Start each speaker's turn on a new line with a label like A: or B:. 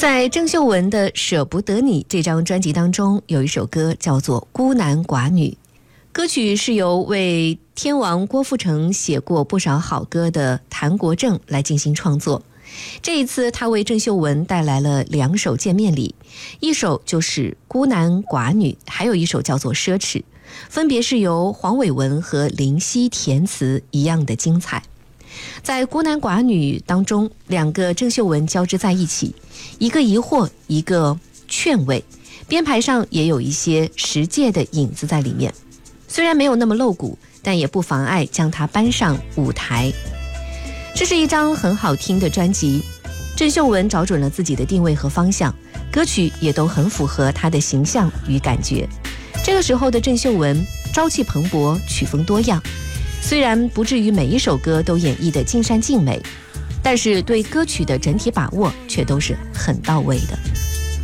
A: 在郑秀文的《舍不得你》这张专辑当中，有一首歌叫做《孤男寡女》，歌曲是由为天王郭富城写过不少好歌的谭国正来进行创作。这一次他为郑秀文带来了2首见面礼，一首就是《孤男寡女》，还有一首叫做《奢侈》，分别是由黄伟文和林夕填词，一样的精彩。在《孤男寡女》当中，2个郑秀文交织在一起，一个疑惑，一个劝慰，编排上也有一些实践的影子在里面。虽然没有那么露骨，但也不妨碍将它搬上舞台。这是一张很好听的专辑，郑秀文找准了自己的定位和方向，歌曲也都很符合她的形象与感觉。这个时候的郑秀文朝气蓬勃，曲风多样，虽然不至于每一首歌都演绎得尽善尽美，但是对歌曲的整体把握却都是很到位的。